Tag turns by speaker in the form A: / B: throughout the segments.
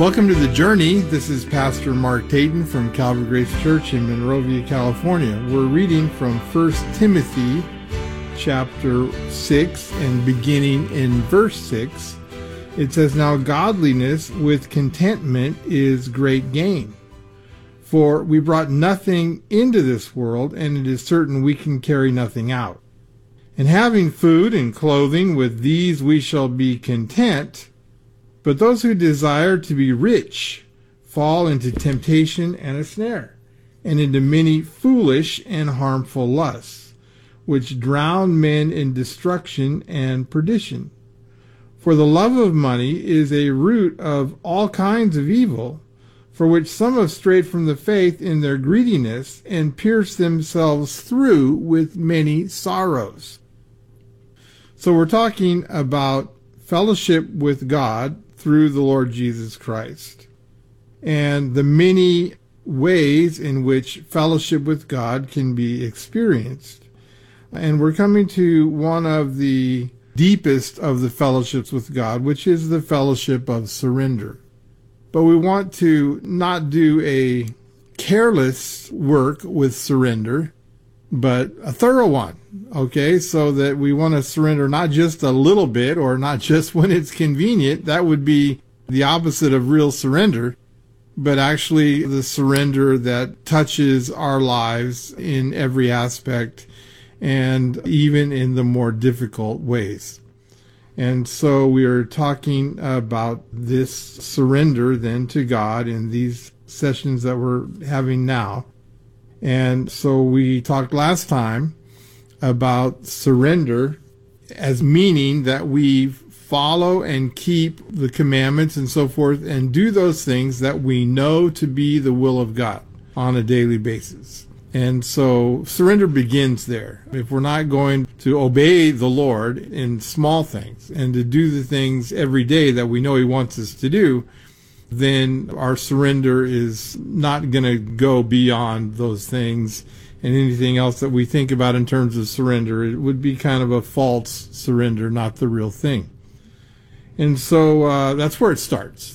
A: Welcome to The Journey. This is Pastor Mark Tayton from Calvary Grace Church in Monrovia, California. We're reading from 1 Timothy chapter 6 and beginning in verse 6. It says, "Now godliness with contentment is great gain. For we brought nothing into this world, and it is certain we can carry nothing out. And having food and clothing, with these we shall be content. But those who desire to be rich fall into temptation and a snare, and into many foolish and harmful lusts, which drown men in destruction and perdition. For the love of money is a root of all kinds of evil, for which some have strayed from the faith in their greediness, and pierced themselves through with many sorrows." So we're talking about fellowship with God through the Lord Jesus Christ, and the many ways in which fellowship with God can be experienced. And we're coming to one of the deepest of the fellowships with God, which is the fellowship of surrender. But we want to not do a careless work with surrender, but a thorough one, okay? So that we want to surrender not just a little bit or not just when it's convenient. That would be the opposite of real surrender, but actually the surrender that touches our lives in every aspect and even in the more difficult ways. And so we are talking about this surrender then to God in these sessions that we're having now. And so we talked last time about surrender as meaning that we follow and keep the commandments and so forth and do those things that we know to be the will of God on a daily basis. And so surrender begins there. If we're not going to obey the Lord in small things and to do the things every day that we know He wants us to do, then our surrender is not going to go beyond those things, and anything else that we think about in terms of surrender, it would be kind of a false surrender, not the real thing. And so that's where it starts.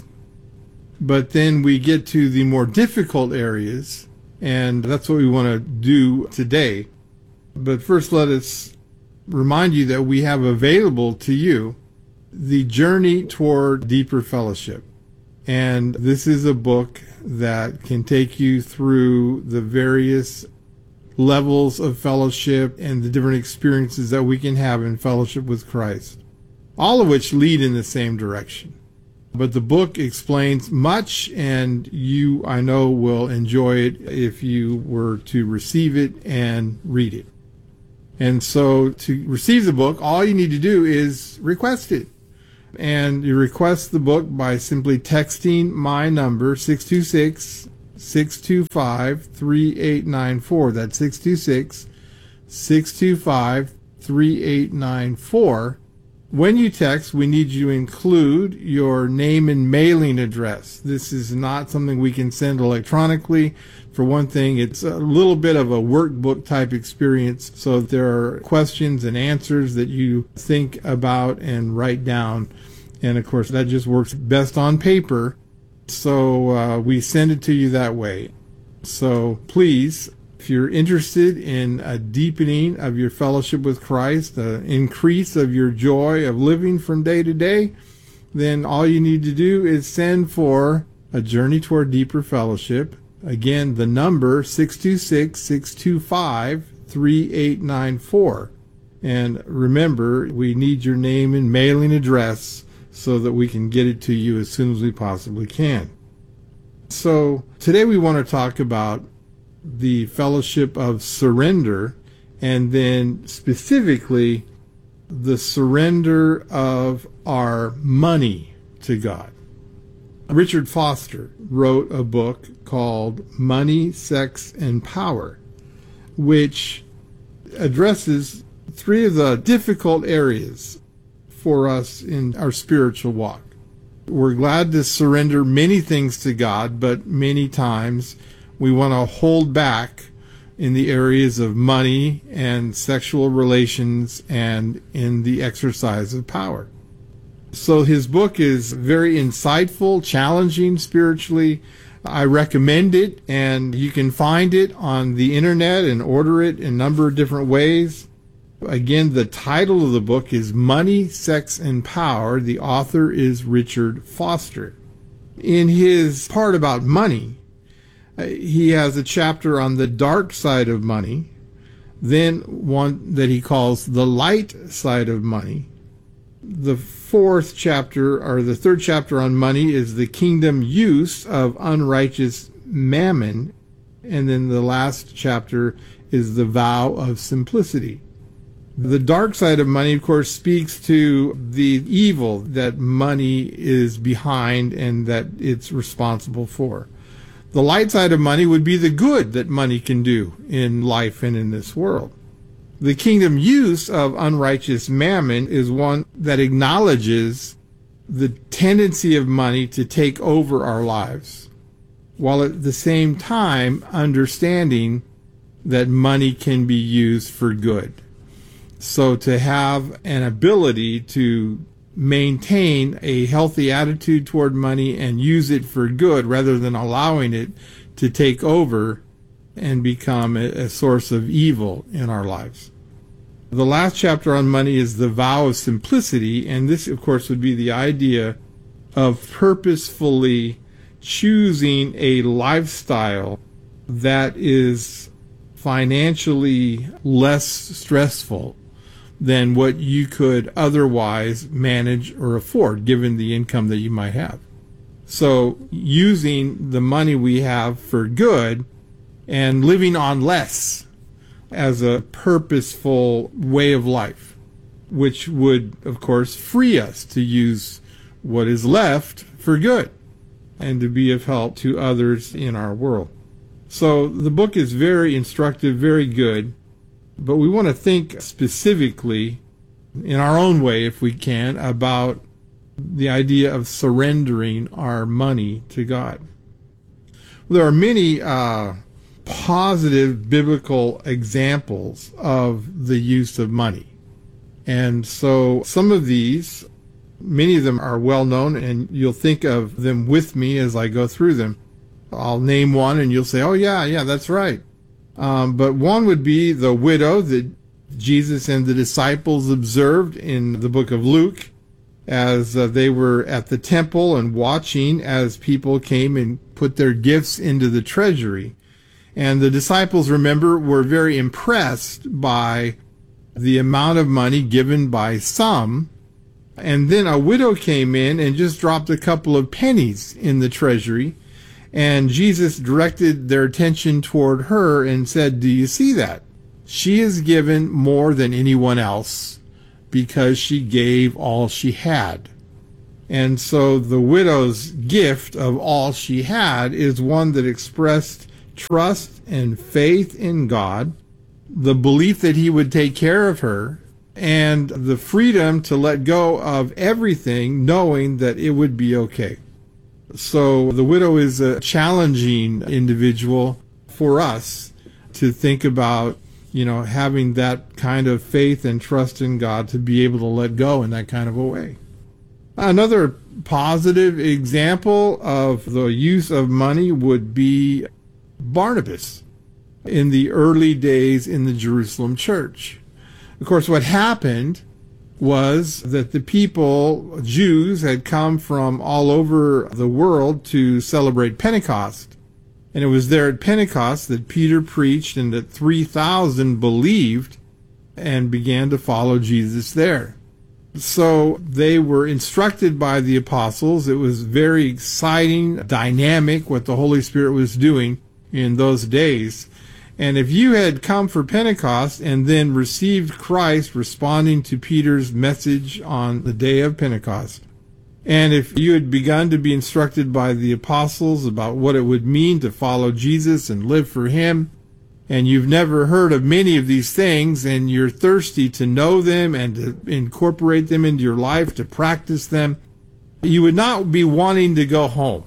A: But then we get to the more difficult areas, and that's what we want to do today. But first, let us remind you that we have available to you the Journey Toward Deeper Fellowship. And this is a book that can take you through the various levels of fellowship and the different experiences that we can have in fellowship with Christ, all of which lead in the same direction. But the book explains much, and you, I know, will enjoy it if you were to receive it and read it. And so to receive the book, all you need to do is request it. And you request the book by simply texting my number, 626-625-3894. That's 626-625-3894. When you text, we need you to include your name and mailing address. This is not something we can send electronically. For one thing, it's a little bit of a workbook type experience, so there are questions and answers that you think about and write down. And of course, that just works best on paper, so we send it to you that way. So please, if you're interested in a deepening of your fellowship with Christ, an increase of your joy of living from day to day, then all you need to do is send for A Journey Toward Deeper Fellowship. Again, the number 626-625-3894. And remember, we need your name and mailing address so that we can get it to you as soon as we possibly can. So today we want to talk about the fellowship of surrender, and then specifically the surrender of our money to God. Richard Foster wrote a book called Money, Sex, and Power, which addresses three of the difficult areas for us in our spiritual walk. We're glad to surrender many things to God, but many times we want to hold back in the areas of money and sexual relations and in the exercise of power. So his book is very insightful, challenging spiritually. I recommend it, and you can find it on the internet and order it in a number of different ways. Again, the title of the book is Money, Sex, and Power. The author is Richard Foster. In his part about money, he has a chapter on the dark side of money, then one that he calls the light side of money. The fourth chapter, or the third chapter on money, is the kingdom use of unrighteous mammon. And then the last chapter is the vow of simplicity. The dark side of money, of course, speaks to the evil that money is behind and that it's responsible for. The light side of money would be the good that money can do in life and in this world. The kingdom use of unrighteous mammon is one that acknowledges the tendency of money to take over our lives, while at the same time understanding that money can be used for good. So to have an ability to maintain a healthy attitude toward money and use it for good rather than allowing it to take over and become a source of evil in our lives. The last chapter on money is the vow of simplicity, and this, of course, would be the idea of purposefully choosing a lifestyle that is financially less stressful than what you could otherwise manage or afford, given the income that you might have. So using the money we have for good and living on less as a purposeful way of life, which would, of course, free us to use what is left for good and to be of help to others in our world. So the book is very instructive, very good. But we want to think specifically, in our own way, if we can, about the idea of surrendering our money to God. There are many positive biblical examples of the use of money. And so some of these, many of them are well known, and you'll think of them with me as I go through them. I'll name one, and you'll say, oh, yeah, that's right. But one would be the widow that Jesus and the disciples observed in the book of Luke as they were at the temple and watching as people came and put their gifts into the treasury. And the disciples, remember, were very impressed by the amount of money given by some. And then a widow came in and just dropped a couple of pennies in the treasury. And Jesus directed their attention toward her and said, do you see that? She has given more than anyone else because she gave all she had. And so the widow's gift of all she had is one that expressed trust and faith in God, the belief that he would take care of her, and the freedom to let go of everything knowing that it would be okay. So the widow is a challenging individual for us to think about, having that kind of faith and trust in God to be able to let go in that kind of a way. Another positive example of the use of money would be Barnabas in the early days in the Jerusalem church. Of course, what happened was that the people, Jews, had come from all over the world to celebrate Pentecost. And it was there at Pentecost that Peter preached and that 3,000 believed and began to follow Jesus there. So they were instructed by the apostles. It was very exciting, dynamic, what the Holy Spirit was doing in those days. And if you had come for Pentecost and then received Christ, responding to Peter's message on the day of Pentecost, and if you had begun to be instructed by the apostles about what it would mean to follow Jesus and live for him, and you've never heard of many of these things, and you're thirsty to know them and to incorporate them into your life, to practice them, you would not be wanting to go home,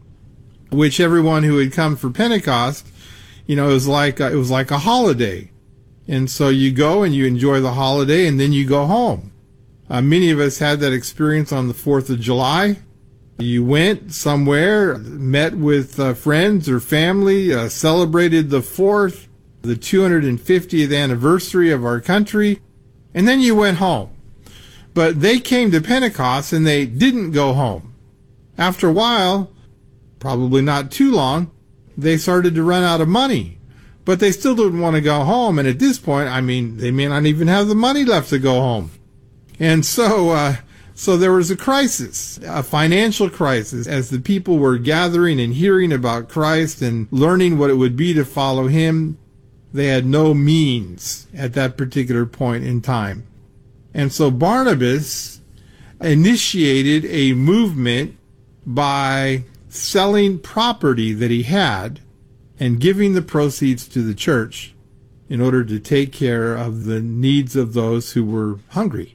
A: which everyone who had come for Pentecost, it was like a holiday. And so you go and you enjoy the holiday and then you go home. Many of us had that experience on the 4th of July. You went somewhere, met with friends or family, celebrated the 4th, the 250th anniversary of our country, and then you went home. But they came to Pentecost and they didn't go home. After a while, probably not too long, they started to run out of money. But they still didn't want to go home. And at this point, they may not even have the money left to go home. And so there was a crisis, a financial crisis, as the people were gathering and hearing about Christ and learning what it would be to follow him. They had no means at that particular point in time. And so Barnabas initiated a movement by selling property that he had and giving the proceeds to the church in order to take care of the needs of those who were hungry.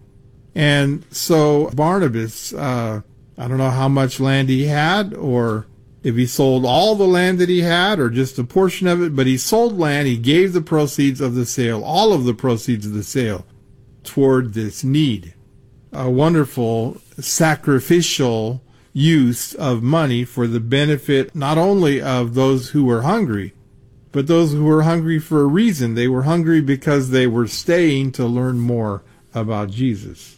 A: And so Barnabas, I don't know how much land he had, or if he sold all the land that he had or just a portion of it, but he sold land. He gave the proceeds of the sale, all of the proceeds of the sale, toward this need. A wonderful sacrificial use of money for the benefit not only of those who were hungry, but those who were hungry for a reason. They were hungry because they were staying to learn more about Jesus.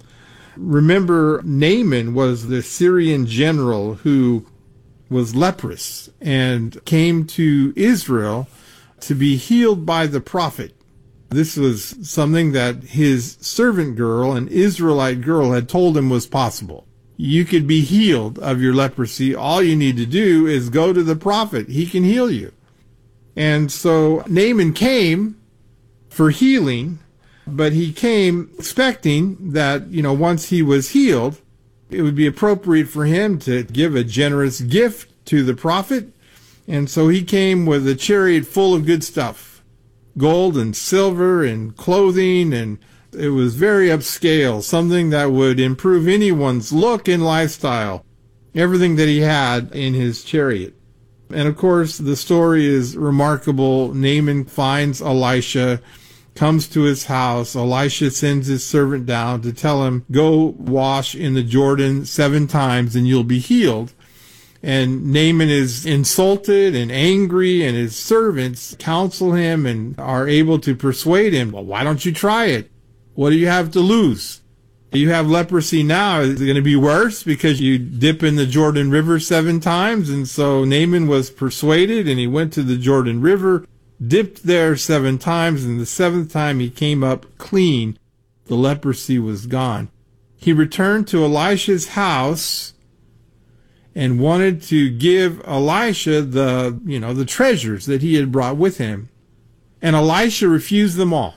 A: Remember, Naaman was the Syrian general who was leprous and came to Israel to be healed by the prophet. This was something that his servant girl, an Israelite girl, had told him was possible. You could be healed of your leprosy. All you need to do is go to the prophet. He can heal you. And so Naaman came for healing, but he came expecting that, once he was healed, it would be appropriate for him to give a generous gift to the prophet. And so he came with a chariot full of good stuff, gold and silver and clothing, and it was very upscale, something that would improve anyone's look and lifestyle, everything that he had in his chariot. And of course, the story is remarkable. Naaman finds Elisha, comes to his house. Elisha sends his servant down to tell him, go wash in the Jordan 7 times and you'll be healed. And Naaman is insulted and angry, and his servants counsel him and are able to persuade him, well, why don't you try it? What do you have to lose? You have leprosy now. Is it going to be worse because you dip in the Jordan River 7 times? And so Naaman was persuaded, and he went to the Jordan River, dipped there 7 times, and the 7th time he came up clean. The leprosy was gone. He returned to Elisha's house and wanted to give Elisha the treasures that he had brought with him. And Elisha refused them all.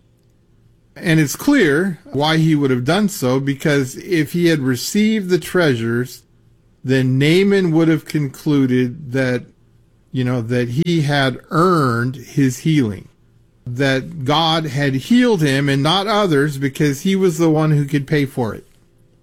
A: And it's clear why he would have done so, because if he had received the treasures, then Naaman would have concluded that, that he had earned his healing, that God had healed him and not others because he was the one who could pay for it.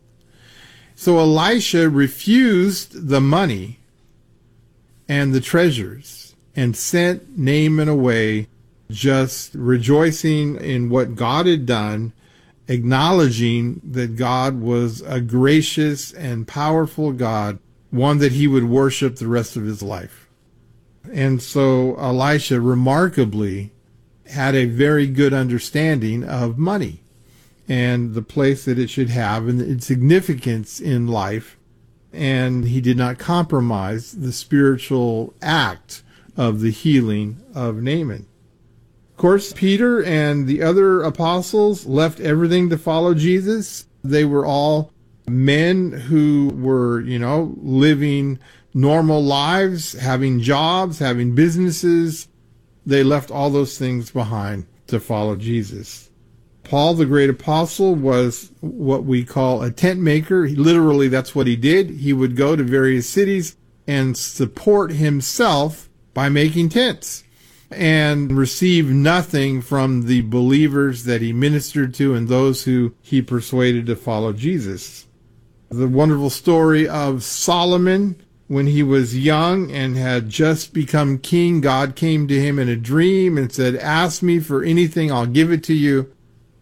A: So Elisha refused the money and the treasures and sent Naaman away, just rejoicing in what God had done, acknowledging that God was a gracious and powerful God, one that he would worship the rest of his life. And so Elisha remarkably had a very good understanding of money and the place that it should have and its significance in life. And he did not compromise the spiritual act of the healing of Naaman. Of course, Peter and the other apostles left everything to follow Jesus. They were all men who were, living normal lives, having jobs, having businesses. They left all those things behind to follow Jesus. Paul, the great apostle, was what we call a tent maker. Literally, that's what he did. He would go to various cities and support himself by making tents and receive nothing from the believers that he ministered to and those who he persuaded to follow Jesus. The wonderful story of Solomon, when he was young and had just become king, God came to him in a dream and said, ask me for anything, I'll give it to you.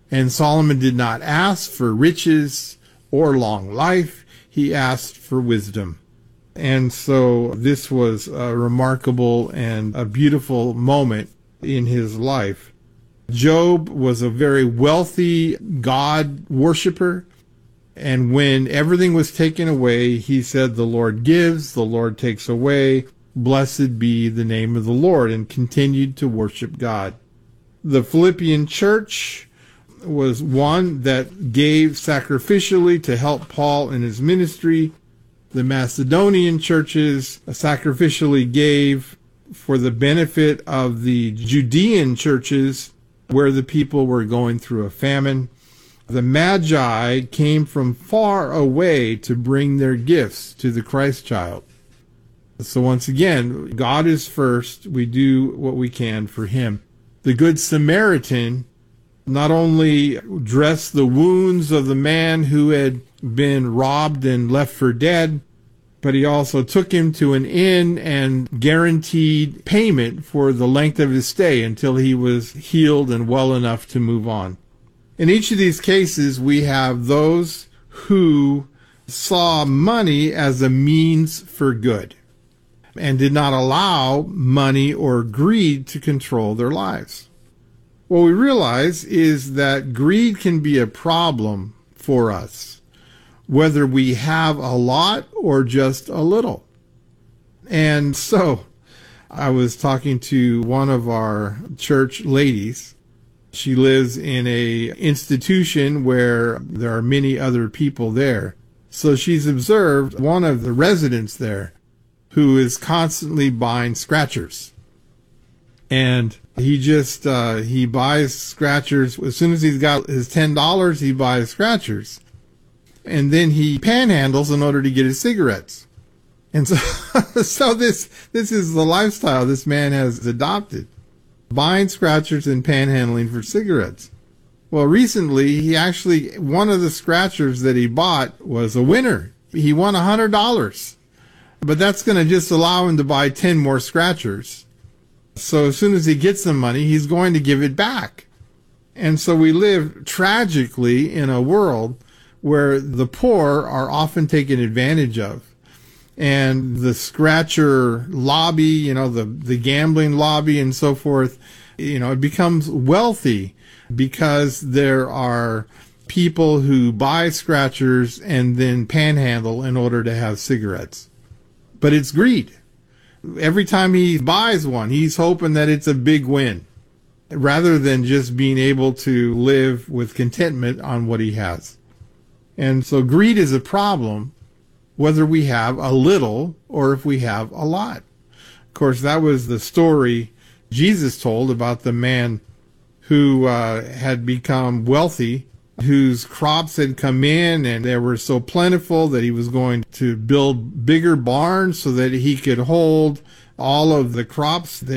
A: And Solomon did not ask for riches or long life. He asked for wisdom. And so this was a remarkable and a beautiful moment in his life. Job was a very wealthy God worshiper. And when everything was taken away, he said, "The Lord gives, the Lord takes away. Blessed be the name of the Lord," and continued to worship God. The Philippian church was one that gave sacrificially to help Paul in his ministry. The Macedonian churches sacrificially gave for the benefit of the Judean churches where the people were going through a famine. The Magi came from far away to bring their gifts to the Christ child. So once again, God is first. We do what we can for him. The Good Samaritan not only dressed the wounds of the man who had been robbed and left for dead, but he also took him to an inn and guaranteed payment for the length of his stay until he was healed and well enough to move on. In each of these cases, we have those who saw money as a means for good and did not allow money or greed to control their lives. What we realize is that greed can be a problem for us, whether we have a lot or just a little. And so I was talking to one of our church ladies. She lives in a institution where there are many other people there. So she's observed one of the residents there who is constantly buying scratchers. And he buys scratchers. As soon as he's got his $10, he buys scratchers. And then he panhandles in order to get his cigarettes. And so this is the lifestyle this man has adopted. Buying scratchers and panhandling for cigarettes. Well, recently, one of the scratchers that he bought was a winner. He won $100. But that's going to just allow him to buy 10 more scratchers. So as soon as he gets the money, he's going to give it back. And so we live tragically in a world where the poor are often taken advantage of. And the scratcher lobby, the gambling lobby and so forth, it becomes wealthy because there are people who buy scratchers and then panhandle in order to have cigarettes. But it's greed. Every time he buys one, he's hoping that it's a big win, rather than just being able to live with contentment on what he has. And so greed is a problem, whether we have a little or if we have a lot. Of course, that was the story Jesus told about the man who had become wealthy, whose crops had come in and they were so plentiful that he was going to build bigger barns so that he could hold all of the crops that